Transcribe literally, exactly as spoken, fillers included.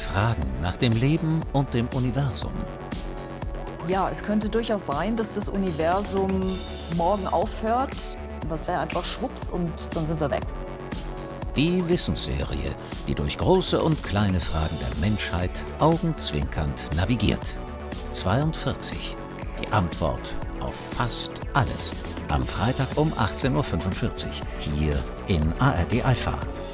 Fragen nach dem Leben und dem Universum. Ja, es könnte durchaus sein, dass das Universum morgen aufhört. Das wäre einfach schwupps und dann sind wir weg. Die Wissensserie, die durch große und kleine Fragen der Menschheit augenzwinkernd navigiert. zweiundvierzig. Die Antwort auf fast alles. Am Freitag um achtzehn Uhr fünfundvierzig. Hier in A R D Alpha.